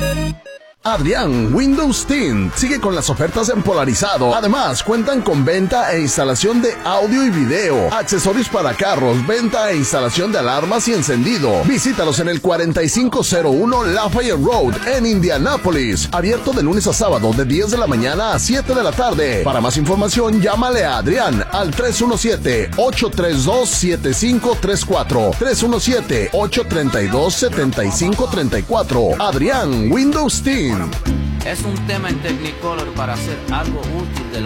Adrián Windows Tint sigue con las ofertas en polarizado. Además, cuentan con venta e instalación de audio y video, accesorios para carros, venta e instalación de alarmas y encendido. Visítalos en el 4501 Lafayette Road en Indianápolis. Abierto de lunes a sábado de 10 de la mañana a 7 de la tarde. Para más información, llámale a Adrián al 317-832-7534. 317-832-7534. Adrián Windows Tint. Es un tema en Technicolor para hacer algo útil de la